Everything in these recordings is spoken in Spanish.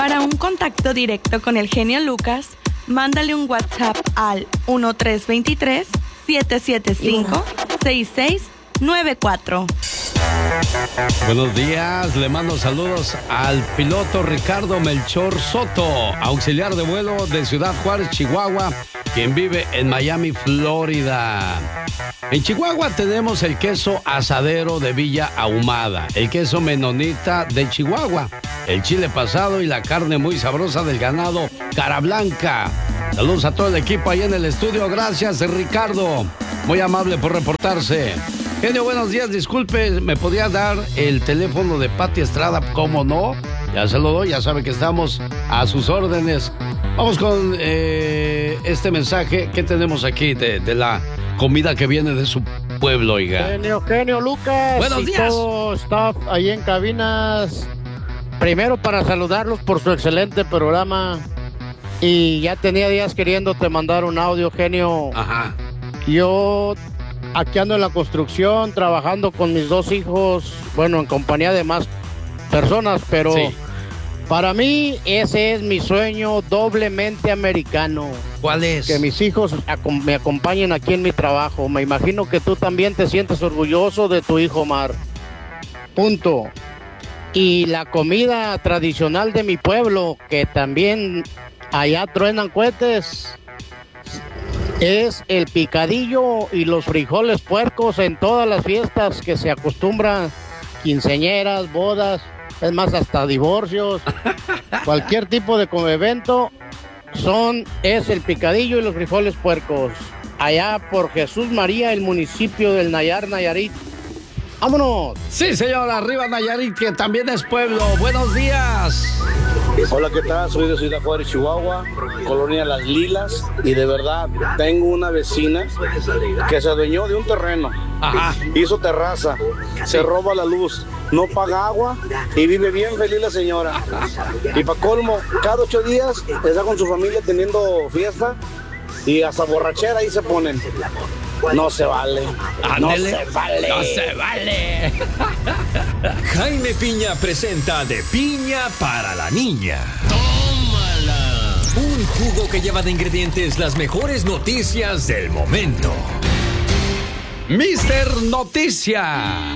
Para un contacto directo con el genio Lucas, mándale un WhatsApp al 1323-775-6694. Buenos días, le mando saludos al piloto Ricardo Melchor Soto, auxiliar de vuelo de Ciudad Juárez, Chihuahua, quien vive en Miami, Florida. En Chihuahua tenemos el queso asadero de Villa Ahumada, el queso menonita de Chihuahua, el chile pasado y la carne muy sabrosa del ganado Cara Blanca. Saludos a todo el equipo ahí en el estudio. Gracias, Ricardo. Muy amable por reportarse. Genio, buenos días. Disculpe, ¿me podía dar el teléfono de Pati Estrada? ¿Cómo no? Ya se lo doy, ya sabe que estamos a sus órdenes. Vamos con este mensaje que tenemos aquí de la comida que viene de su pueblo, oiga. Genio Lucas. Buenos días. Todo staff ahí en cabinas. Primero para saludarlos por su excelente programa. Y ya tenía días queriéndote mandar un audio, genio. Ajá. Yo aquí ando en la construcción, trabajando con mis dos hijos, bueno, en compañía de más personas, pero sí, para mí ese es mi sueño doblemente americano. ¿Cuál es? Que mis hijos me acompañen aquí en mi trabajo. Me imagino que tú también te sientes orgulloso de tu hijo Omar. Punto. Y la comida tradicional de mi pueblo, que también allá truenan cohetes, es el picadillo y los frijoles puercos en todas las fiestas que se acostumbran, quinceañeras, bodas, es más, hasta divorcios, cualquier tipo de evento, es el picadillo y los frijoles puercos. Allá por Jesús María, el municipio del Nayar, Nayarit. ¡Vámonos! Sí, señor, arriba Nayarit, que también es pueblo. Buenos días. Hola, ¿qué tal? Soy de Ciudad Juárez, Chihuahua, colonia Las Lilas, y de verdad tengo una vecina que se adueñó de un terreno. Ajá. Hizo terraza, se roba la luz, no paga agua y vive bien feliz la señora. Y para colmo, cada 8 días está con su familia teniendo fiesta y hasta borrachera ahí se ponen. No se vale. Ándele. No se vale. No se vale. Jaime Piña presenta De Piña para la Niña. ¡Tómala! Un jugo que lleva de ingredientes las mejores noticias del momento. Mister Noticia.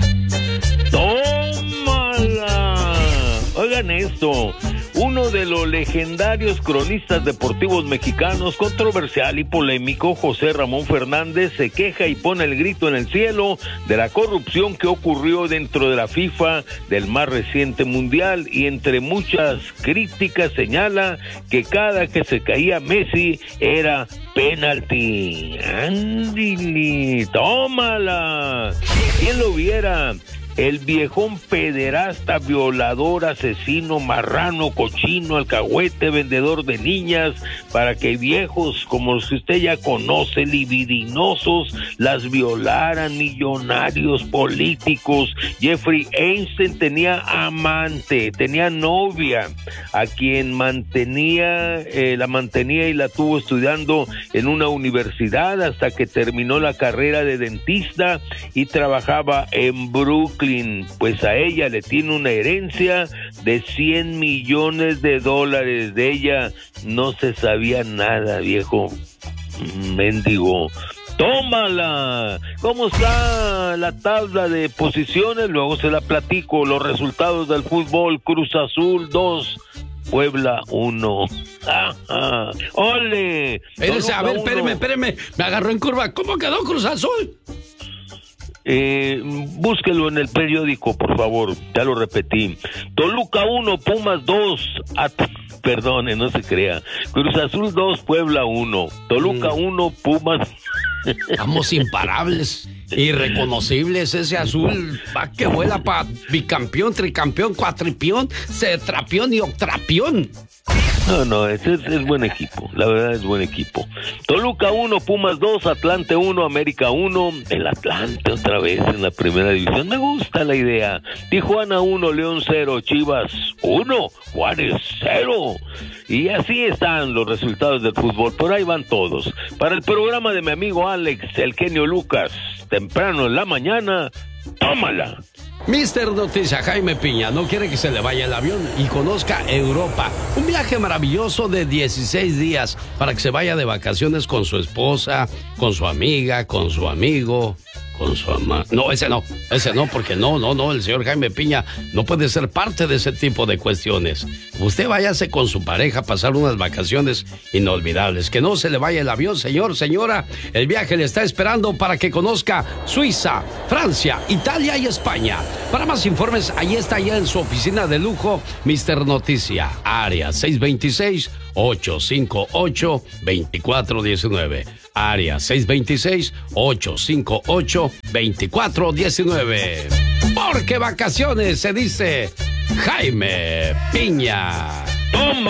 ¡Tómala! Oigan esto. Uno de los legendarios cronistas deportivos mexicanos, controversial y polémico, José Ramón Fernández, se queja y pone el grito en el cielo de la corrupción que ocurrió dentro de la FIFA del más reciente mundial, y entre muchas críticas señala que cada que se caía Messi era penalti. ¡Ándale! ¡Tómala! ¿Quién lo viera? El viejón pederasta, violador, asesino, marrano, cochino, alcahuete, vendedor de niñas, para que viejos como los que usted ya conoce, libidinosos, las violaran, millonarios, políticos. Jeffrey Einstein tenía amante, tenía novia, a quien la mantenía y la tuvo estudiando en una universidad hasta que terminó la carrera de dentista y trabajaba en Brooklyn. Pues a ella le tiene una herencia de $100 millones. De ella no se sabía nada, viejo mendigo. ¡Tómala! ¿Cómo está la tabla de posiciones? Luego se la platico. Los resultados del fútbol: Cruz Azul 2, Puebla 1. ¡Ole! A ver, espéreme. Me agarró en curva. ¿Cómo quedó Cruz Azul? Búsquelo en el periódico, por favor. Ya lo repetí. Toluca 1, Pumas 2. Perdone, no se crea. Cruz Azul 2, Puebla 1. Toluca 1, Pumas. Estamos imparables, irreconocibles. Ese azul va que vuela para bicampeón, tricampeón, cuatripión, cetrapión y octrapión. No, ese es buen equipo, la verdad es buen equipo. Toluca 1, Pumas 2, Atlante 1, América 1, el Atlante otra vez en la primera división, me gusta la idea. Tijuana 1, León 0, Chivas 1, Juárez 0. Y así están los resultados del fútbol, por ahí van todos. Para el programa de mi amigo Alex, el genio Lucas, temprano en la mañana, tómala. Mister Noticia Jaime Piña no quiere que se le vaya el avión y conozca Europa. Un viaje maravilloso de 16 días para que se vaya de vacaciones con su esposa, con su amiga, con su amigo, con su amante. No, ese no, porque no, el señor Jaime Piña no puede ser parte de ese tipo de cuestiones. Usted váyase con su pareja a pasar unas vacaciones inolvidables. Que no se le vaya el avión, señor, señora. El viaje le está esperando para que conozca Suiza, Francia, Italia y España. Para más informes, ahí está ya en su oficina de lujo, Mister Noticia, área 626-858-2419. Área 626-858-2419. Porque vacaciones se dice Jaime Piña. ¡Toma!